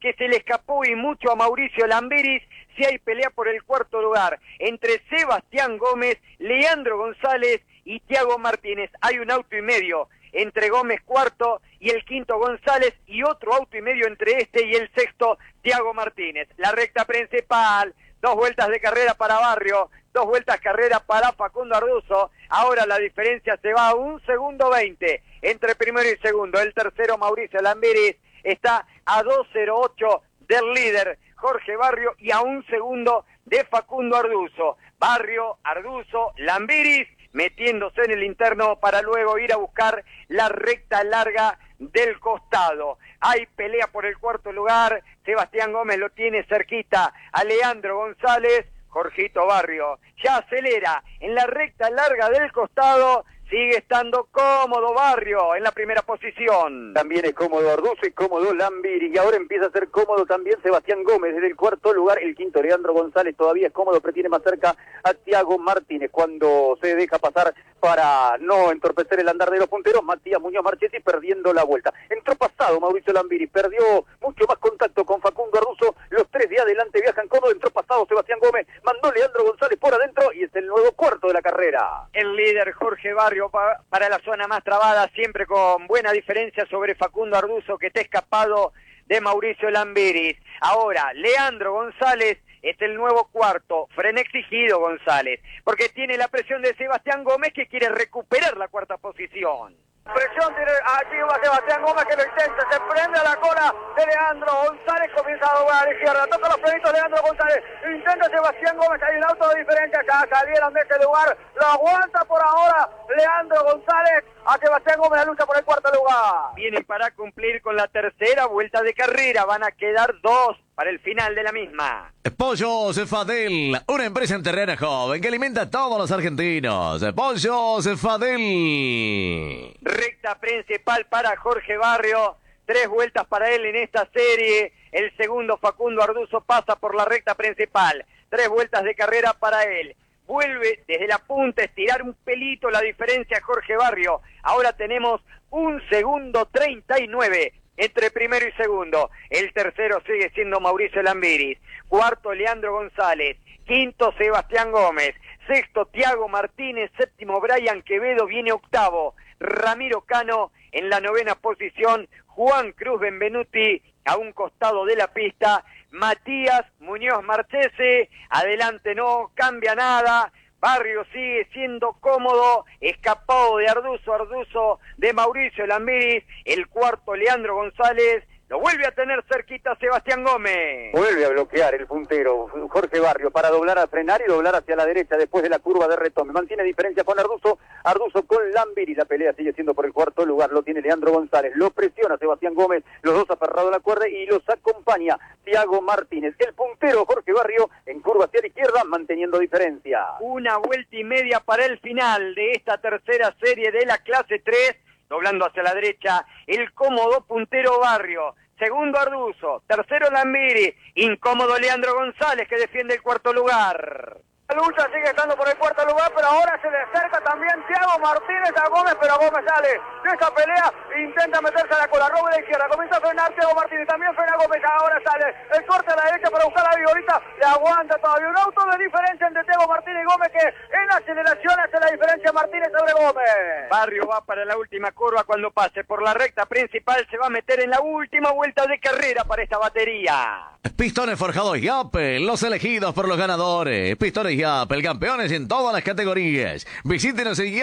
que se le escapó y mucho a Mauricio Lambiris. Si hay pelea por el cuarto lugar entre Sebastián Gómez, Leandro González y Tiago Martínez. Hay un auto y medio entre Gómez cuarto y el quinto González, y otro auto y medio entre este y el sexto Tiago Martínez. La recta principal, 2 vueltas de carrera para Barrio, 2 vueltas carrera para Facundo Arduzo. Ahora la diferencia se va a 1 segundo 20 entre primero y segundo. El tercero, Mauricio Lambiris, está a 2.08 del líder Jorge Barrio y a 1 segundo de Facundo Arduzo. Barrio, Arduzo, Lambiris metiéndose en el interno para luego ir a buscar la recta larga del costado. Hay pelea por el cuarto lugar, Sebastián Gómez lo tiene cerquita a Leandro González. Jorgito Barrio ya acelera en la recta larga del costado. Sigue estando cómodo Barrio en la primera posición. También es cómodo Arduzo y cómodo Lambiris. Y ahora empieza a ser cómodo también Sebastián Gómez desde el cuarto lugar. El quinto, Leandro González, todavía es cómodo, pero tiene más cerca a Tiago Martínez. Cuando se deja pasar para no entorpecer el andar de los punteros, Matías Muñoz Marchetti perdiendo la vuelta. Entró pasado Mauricio Lambiris, perdió mucho más contacto con Facundo Arduzo. Los tres de adelante viajan cómodo. Entró pasado Sebastián Gómez, mandó Leandro González por adentro y es el nuevo cuarto de la carrera. El líder Jorge Barrio para la zona más trabada, siempre con buena diferencia sobre Facundo Arduzo, que está escapado de Mauricio Lambiris. Ahora, Leandro González es el nuevo cuarto, frena exigido González, porque tiene la presión de Sebastián Gómez, que quiere recuperar la cuarta posición. Presión tiene aquí va Sebastián Gómez, que lo intenta, se prende a la cola de Leandro González, comienza a doblar a la izquierda, toca los frenitos Leandro González, intenta Sebastián Gómez, hay un auto de diferencia, ya salieron de este lugar, lo aguanta por ahora Leandro González, a Sebastián Gómez la lucha por el cuarto lugar. Vienen para cumplir con la tercera vuelta de carrera, van a quedar 2 para el final de la misma. Pollos Fadel, una empresa en terreno joven que alimenta a todos los argentinos. Pollos Fadel. Recta principal para Jorge Barrio, 3 vueltas para él en esta serie. El segundo, Facundo Arduzo, pasa por la recta principal, 3 vueltas de carrera para él. Vuelve desde la punta a estirar un pelito la diferencia Jorge Barrio. Ahora tenemos 1 segundo 39 entre primero y segundo. El tercero sigue siendo Mauricio Lambiris. Cuarto, Leandro González. Quinto, Sebastián Gómez. Sexto, Tiago Martínez. Séptimo, Brian Quevedo. Viene octavo, Ramiro Cano. En la novena posición, Juan Cruz Benvenuti, a un costado de la pista. Matías Muñoz Marchese, adelante no cambia nada. Barrio sigue siendo cómodo, escapado de Arduzo de Mauricio Lambiris. El cuarto, Leandro González, lo vuelve a tener cerquita Sebastián Gómez. Vuelve a bloquear el puntero Jorge Barrio para doblar a frenar y doblar hacia la derecha después de la curva de retome. Mantiene diferencia con Arduzo con Lambiris. La pelea sigue siendo por el cuarto lugar, lo tiene Leandro González. Lo presiona Sebastián Gómez, los dos aferrados a la cuerda, y los acompaña Tiago Martínez. El puntero Jorge Barrio en curva hacia la izquierda, manteniendo diferencia. 1 vuelta y media para el final de esta tercera serie de la clase 3. Doblando hacia la derecha, el cómodo puntero Barrio. Segundo, Arduzo. Tercero, Lambiris. Incómodo Leandro González, que defiende el cuarto lugar. La lucha sigue estando por el cuarto lugar, pero ahora se le acerca también Tiago Martínez a Gómez, pero Gómez sale de esa pelea, intenta meterse a la cola, roba de la izquierda, comienza a frenar Tiago Martínez, también frena Gómez, ahora sale el corte a la derecha para buscar a Vigorita, le aguanta todavía un auto de diferencia entre Tiago Martínez y Gómez, que en aceleración hace la diferencia Martínez sobre Gómez. Barrio va para la última curva, cuando pase por la recta principal se va a meter en la última vuelta de carrera para esta batería. Pistones forjados Yapel, los elegidos por los ganadores. Pistones Yapel, campeones en todas las categorías. Visítenos en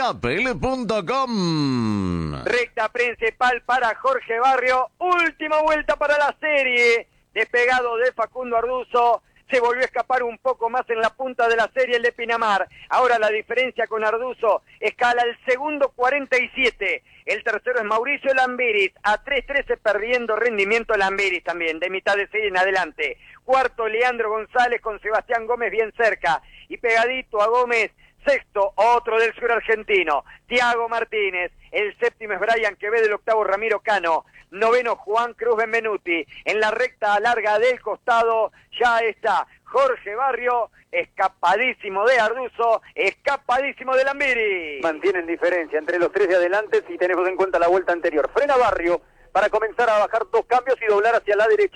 yapel.com. Recta principal para Jorge Barrio, última vuelta para la serie. Despegado de Facundo Arduzo, se volvió a escapar un poco más en la punta de la serie el de Pinamar. Ahora la diferencia con Arduzo escala el segundo 47. El tercero es Mauricio Lambiris, a 3.13 perdiendo rendimiento Lambiris también, de mitad de serie en adelante. Cuarto, Leandro González con Sebastián Gómez bien cerca. Y pegadito a Gómez, sexto, otro del sur argentino, Tiago Martínez. El séptimo es Brian Quevedo, el octavo Ramiro Cano. Noveno, Juan Cruz Benvenuti. En la recta larga del costado ya está Jorge Barrio, escapadísimo de Arduzo, escapadísimo de Lambiris. Mantienen diferencia entre los tres de adelante si tenemos en cuenta la vuelta anterior. Frena Barrio para comenzar a bajar 2 cambios y doblar hacia la derecha.